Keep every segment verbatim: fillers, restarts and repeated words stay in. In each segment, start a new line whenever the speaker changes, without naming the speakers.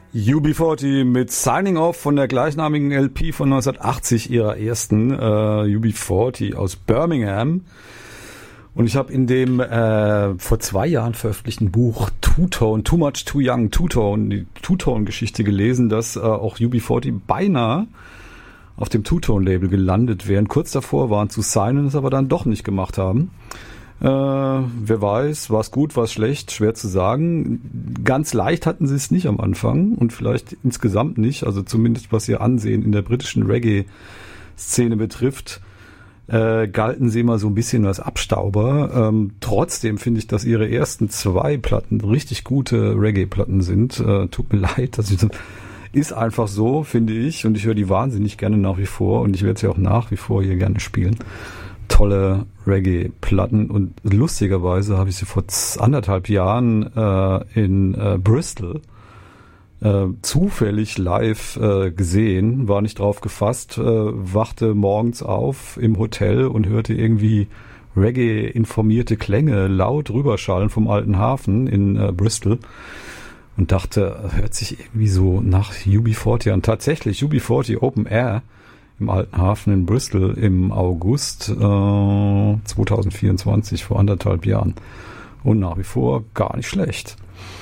U B vierzig mit Signing Off von der gleichnamigen L P von neunzehnhundertachtzig, ihrer ersten, äh, U B vierzig aus Birmingham. Und ich habe in dem äh, vor zwei Jahren veröffentlichten Buch Two-Tone, Too Much Too Young, Two-Tone, die Two-Tone-Geschichte gelesen, dass äh, auch U B vierzig beinahe auf dem Two-Tone-Label gelandet wären. Kurz davor waren zu signen, es aber dann doch nicht gemacht haben. Äh, wer weiß, war es gut, war es schlecht, schwer zu sagen. Ganz leicht hatten sie es nicht am Anfang und vielleicht insgesamt nicht, also zumindest was ihr Ansehen in der britischen Reggae-Szene betrifft, äh, galten sie immer so ein bisschen als Abstauber. Ähm, trotzdem finde ich, dass ihre ersten zwei Platten richtig gute Reggae-Platten sind. Äh, tut mir leid, dass ich das, ist einfach so, finde ich, und ich höre die wahnsinnig gerne nach wie vor und ich werde sie auch nach wie vor hier gerne spielen. Tolle Reggae-Platten und lustigerweise habe ich sie vor anderthalb Jahren äh, in äh, Bristol äh, zufällig live äh, gesehen, war nicht drauf gefasst, äh, wachte morgens auf im Hotel und hörte irgendwie Reggae-informierte Klänge laut rüberschallen vom alten Hafen in äh, Bristol und dachte, hört sich irgendwie so nach U B vierzig an. Tatsächlich, U B vierzig Open Air im alten Hafen in Bristol im August äh, zwanzig vierundzwanzig, vor anderthalb Jahren. Und nach wie vor gar nicht schlecht.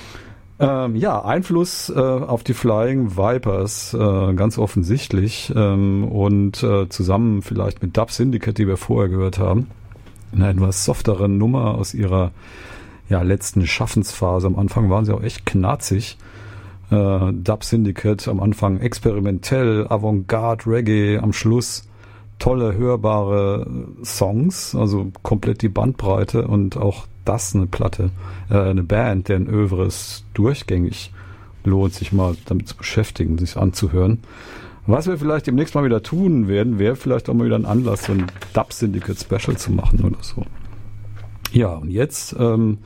Ähm, ja, Einfluss äh, auf die Flying Vipers, äh, ganz offensichtlich. Ähm, und äh, zusammen vielleicht mit Dub Syndicate, die wir vorher gehört haben, eine etwas softere Nummer aus ihrer ja, letzten Schaffensphase. Am Anfang waren sie auch echt knarzig. Uh, Dub Syndicate am Anfang experimentell, Avantgarde, Reggae, am Schluss tolle, hörbare Songs, also komplett die Bandbreite und auch das eine Platte, äh, eine Band, deren Övres durchgängig lohnt, sich mal damit zu beschäftigen, sich anzuhören. Was wir vielleicht demnächst mal wieder tun werden, wäre vielleicht auch mal wieder ein Anlass, so ein Dub Syndicate Special zu machen oder so. Ja, und jetzt ähm,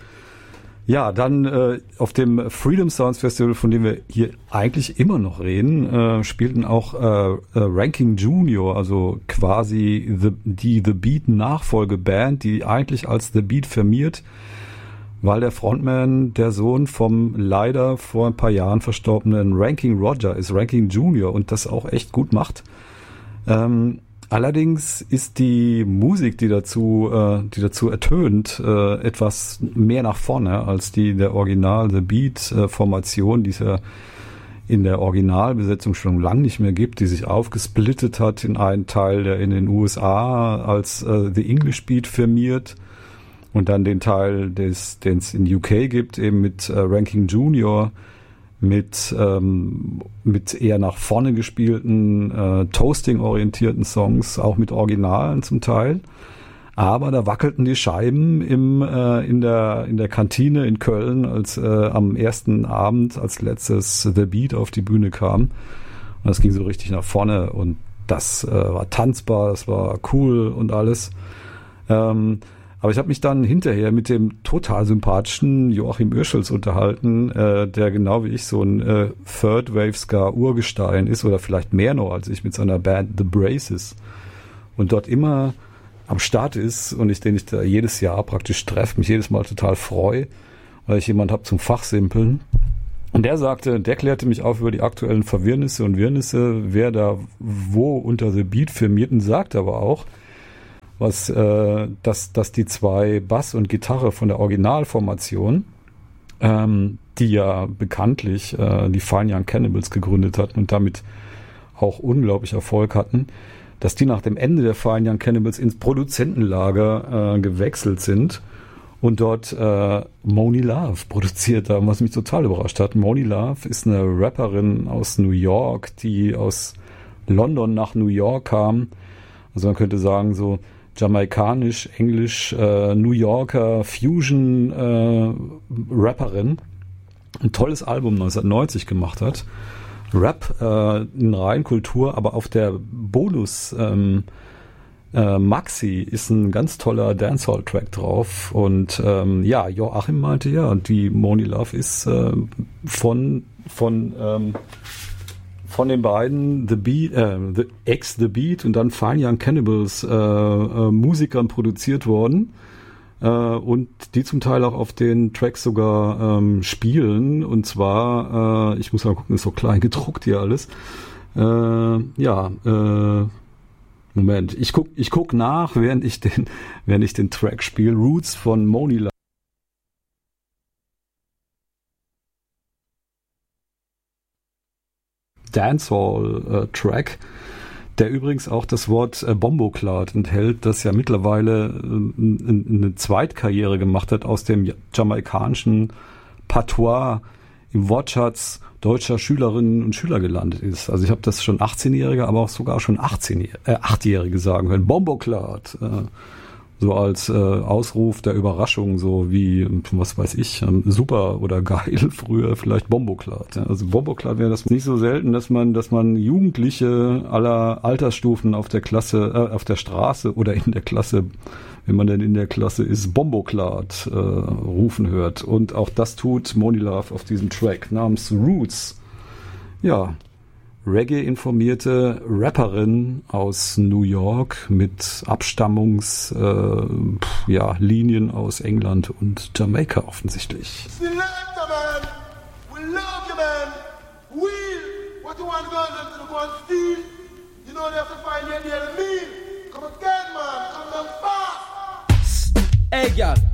Ja, dann äh, auf dem Freedom Sounds Festival, von dem wir hier eigentlich immer noch reden, äh, spielten auch äh, äh, Ranking Junior, also quasi the, die The Beat Nachfolgeband, die eigentlich als The Beat firmiert, weil der Frontman der Sohn vom leider vor ein paar Jahren verstorbenen Ranking Roger ist, Ranking Junior, und das auch echt gut macht. Ähm, Allerdings ist die Musik, die dazu, äh, die dazu ertönt, äh, etwas mehr nach vorne als die der Original The Beat äh, Formation, die es ja in der Originalbesetzung schon lange nicht mehr gibt, die sich aufgesplittet hat in einen Teil, der in den U S A als äh, The English Beat firmiert und dann den Teil, des, den es in U K gibt, eben mit äh, Ranking Junior, mit ähm, mit eher nach vorne gespielten, äh, Toasting-orientierten Songs, auch mit Originalen zum Teil. Aber da wackelten die Scheiben im äh, in der in der Kantine in Köln, als äh, am ersten Abend als letztes The Beat auf die Bühne kam. Und das ging so richtig nach vorne und das äh, war tanzbar, das war cool und alles. Ähm, Aber ich habe mich dann hinterher mit dem total sympathischen Joachim Urschels unterhalten, äh, der genau wie ich so ein äh, Third Wave Ska Urgestein ist oder vielleicht mehr noch als ich mit seiner Band The Braces und dort immer am Start ist und ich den ich da jedes Jahr praktisch treffe, mich jedes Mal total freue, weil ich jemand habe zum Fachsimpeln. Und der sagte, der klärte mich auf über die aktuellen Verwirrnisse und Wirrnisse, wer da wo unter The Beat firmiert, und sagt aber auch, was, äh, dass, dass die zwei Bass und Gitarre von der Originalformation, ähm, die ja bekanntlich äh, die Fine Young Cannibals gegründet hatten und damit auch unglaublich Erfolg hatten, dass die nach dem Ende der Fine Young Cannibals ins Produzentenlager äh, gewechselt sind und dort äh, Monie Love produziert haben, was mich total überrascht hat. Monie Love ist eine Rapperin aus New York, die aus London nach New York kam. Also man könnte sagen, so jamaikanisch, englisch, äh, New Yorker Fusion äh, Rapperin, ein tolles Album neunzehnhundertneunzig gemacht hat. Rap äh, in Reinkultur, aber auf der Bonus ähm, äh, Maxi ist ein ganz toller Dancehall-Track drauf. Und ähm, ja, Joachim meinte ja, die Monie Love ist äh, von von ähm, von den beiden The Beat, äh, The Ex The Beat und dann Fine Young Cannibals äh, äh, Musikern produziert worden. äh, und die zum Teil auch auf den Tracks sogar ähm, spielen. Und zwar, äh, ich muss mal gucken, ist so klein gedruckt hier alles. Äh, ja, äh, Moment, ich guck, ich guck nach, während ich den, während ich den Track spiele. Roots von Monila. Dancehall-Track, äh, der übrigens auch das Wort äh, Bomboclat enthält, das ja mittlerweile äh, eine Zweitkarriere gemacht hat aus dem jamaikanischen Patois im Wortschatz deutscher Schülerinnen und Schüler gelandet ist. Also ich habe das schon achtzehnjährige, aber auch sogar schon achtzehnjährige, äh, achtjährige sagen können. Bomboclat. Äh, so als äh, Ausruf der Überraschung, so wie, was weiß ich, ähm, super oder geil früher, vielleicht Bomboclat. Ja. Also Bomboclat wäre das nicht so selten, dass man, dass man Jugendliche aller Altersstufen auf der Klasse, äh, auf der Straße oder in der Klasse, wenn man denn in der Klasse ist, Bomboclat äh, rufen hört. Und auch das tut Monie Love auf diesem Track namens Roots. Ja, Reggae-informierte Rapperin aus New York mit Abstammungs, äh, ja, Linien aus England und Jamaika offensichtlich.
Hey, girl,